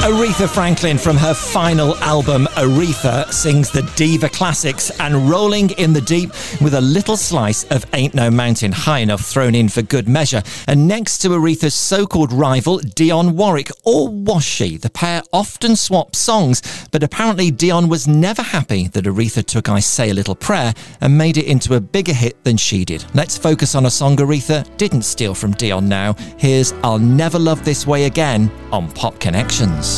Aretha Franklin from her final album Aretha sings the diva classics and Rolling in the Deep with a little slice of Ain't No Mountain High Enough thrown in for good measure. And next to Aretha's so-called rival Dionne Warwick, or was she? The pair often swap songs, but apparently Dionne was never happy that Aretha took I Say a Little Prayer and made it into a bigger hit than she did. Let's focus on a song Aretha didn't steal from Dionne now. Here's I'll Never Love This Way Again on Pop Connections.